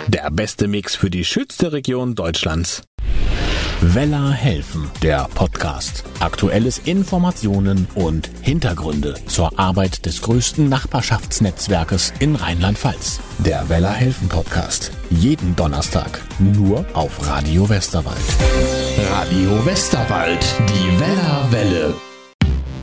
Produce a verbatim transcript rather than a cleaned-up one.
Der beste Mix für die schönste Region Deutschlands. Weller helfen, der Podcast. Aktuelles Informationen und Hintergründe zur Arbeit des größten Nachbarschaftsnetzwerkes in Rheinland-Pfalz. Der Weller helfen Podcast. Jeden Donnerstag nur auf Radio Westerwald. Radio Westerwald, die Weller Welle.